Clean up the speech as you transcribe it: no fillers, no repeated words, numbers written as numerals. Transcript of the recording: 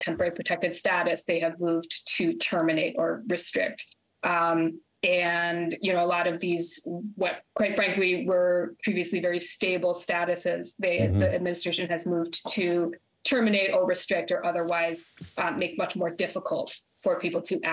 temporary protected status, they have moved to terminate or restrict. And, a lot of these, what quite frankly were previously very stable statuses, the administration has moved to terminate or restrict or otherwise make much more difficult for people to